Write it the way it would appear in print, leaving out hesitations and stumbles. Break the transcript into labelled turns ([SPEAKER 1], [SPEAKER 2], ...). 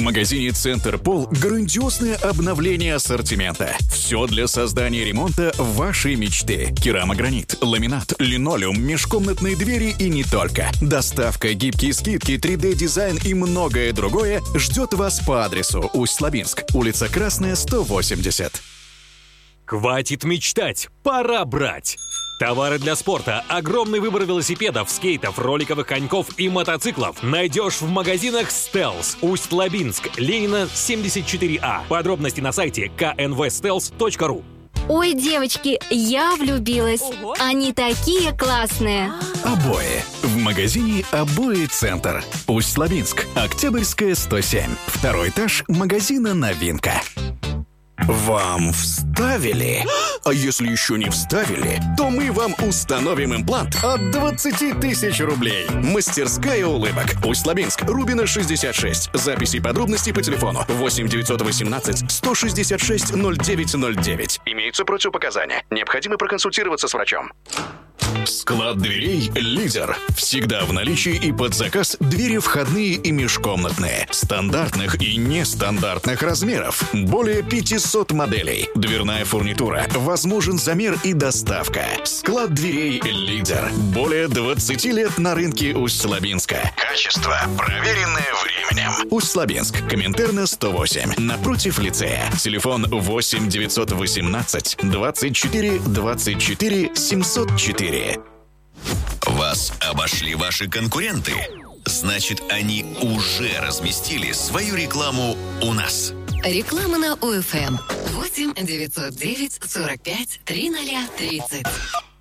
[SPEAKER 1] магазине «Центр Пол» грандиозное обновление ассортимента. Все для создания ремонта вашей мечты. Керамогранит, ламинат, линолеум, межкомнатные двери и не только. Доставка, гибкие скидки, 3D-дизайн и многое другое ждет вас по адресу Усть-Лабинск, улица Красная, 180.
[SPEAKER 2] Хватит мечтать, пора брать! Товары для спорта, огромный выбор велосипедов, скейтов, роликовых коньков и мотоциклов найдешь в магазинах «Стелс». Усть-Лабинск, Ленина, 74А. Подробности на сайте knvstels.ru.
[SPEAKER 3] Ой, девочки, я влюбилась.
[SPEAKER 4] Ого.
[SPEAKER 3] Они такие классные.
[SPEAKER 1] Обои. В магазине «Обои Центр». Усть-Лабинск, Октябрьская, 107. Второй этаж магазина «Новинка». Вам вставили? А если еще не вставили, то мы вам установим имплант от 20 тысяч рублей. Мастерская улыбок. Усть-Лабинск, Рубина, 66. Записи и подробности по телефону 8 918 166 0909. Имеются противопоказания. Необходимо проконсультироваться с врачом. Склад дверей «Лидер». Всегда в наличии и под заказ двери входные и межкомнатные. Стандартных и нестандартных размеров. Более 500 моделей. Дверная фурнитура. Возможен замер и доставка. Склад дверей «Лидер». Более 20 лет на рынке Усть-Лабинска. Качество, проверенное временем. Усть-Лабинск. Коминтерна, 108. Напротив лицея. Телефон 8 918 24 24 704.
[SPEAKER 5] Вас обошли ваши конкуренты? Значит, они уже разместили свою рекламу у нас.
[SPEAKER 6] Реклама на ОФМ 8 909 45 3030.